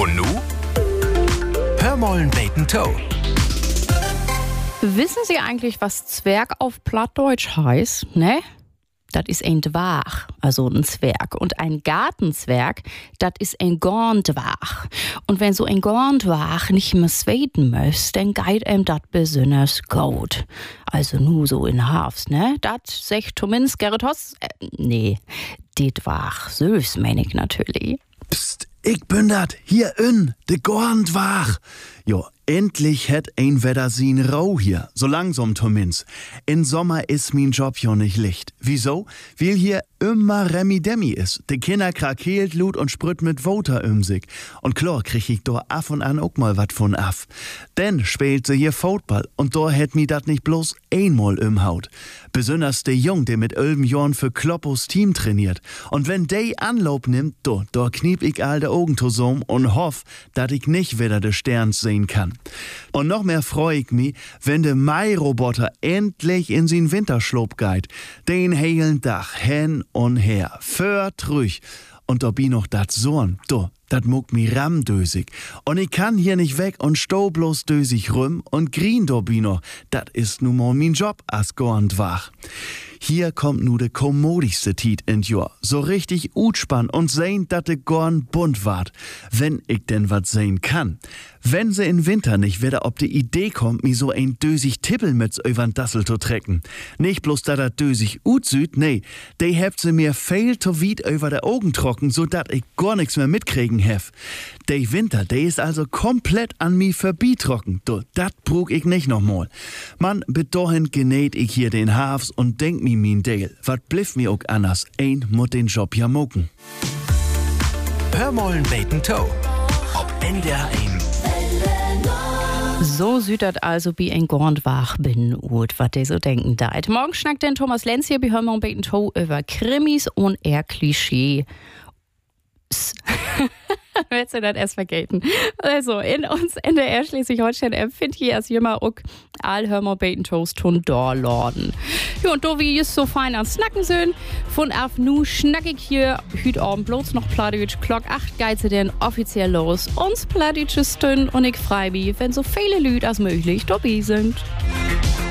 Und nu? Hör mollen beten Toe. Wissen Sie eigentlich, was Zwerg auf Plattdeutsch heißt? Ne? Das ist ein Dwarch, also ein Zwerg. Und ein Gartenzwerg, das ist ein Gorndwarch. Und wenn so ein Gorndwarch nicht mehr sweden möcht, dann geht ihm das besonders gut. Also nu so in Herbst, ne? Dat sagt zumindest Gerrit Hoss. Nee, dit Dwarch süß, mein ich natürlich. Psst, ich bin dat, hier de Gorndwarch. Jo, endlich hätt ein Wetter sin Rau hier, so langsam zumindest. In Sommer is mein Job jo nicht licht. Wieso? Weil hier immer Remi-Demi is. De Kinder krakeelt, Lut und sprüht mit Water sich. Und klar krieg ich da af und an auch mal wat von af. Denn spielt sie hier Football und da hätt mi dat nicht bloß einmal Haut. Besonders der Jung, der mit 11 Jahren für Kloppos Team trainiert. Und wenn der Anlauf nimmt, da kniep ich all de Augen zusammen und hoff, dat ich nicht wieder de Sterns sehen kann. Und noch mehr freu ich mich, wenn der Mai-Roboter endlich in sin Winterschlop geht. Den heilen Dach hin und her, föhrt ruhig. Und da bi noch dat Sorn, dat muck mi ramdösig. Und ich kann hier nicht weg und stau bloß dösig rum und grien da bi noch. Dat is nu mal min Job as Gorndwach. Hier kommt nu de kommodigste Tiet in Jahr. So richtig utspann und sehn, dat de Gorn bunt ward. Wenn ich denn wat sehn kann. Wenn se in Winter nicht wieder ob die Idee kommt, mi so ein dösig Tippelmütz übern Dassel zu trecken. Nicht bloß da dat dösig utsüd, nee, de hebt se mir viel zu weit über de Augen trocken, so dat ich gar nix mehr mitkriegen hef. De Winter, de is also komplett an mi verbitrocken. Dat brug ich nicht noch mal. Man, bis dahin genäht ich hier den Hafs und denk mi min Dale. Wat bliff mi auch anders? Ein mut den Job ja mucken. Hör mollen beten Toe. Ob NDR 1. So südert also wie ein Gorndwach bin und was der so denken deit. Morgen schnackt denn Thomas Lenz hier bei Hör mollen beten Toe über Krimis und eher Klischee. Willst du das erst vergelten? Also, in uns NDR Schleswig-Holstein empfindet hier als jünger auch all Hör mollen beten Toast tun Dorlorden. Ja, und da wie just so fein an Snacken sind, von auf nu schnack ich hier hüt Abend bloß noch Plattdeutsch, Glock 8 geize denn offiziell los. Uns Plattdeutsches Stünd und ich freu mich, wenn so viele Lüd als möglich dabei sind.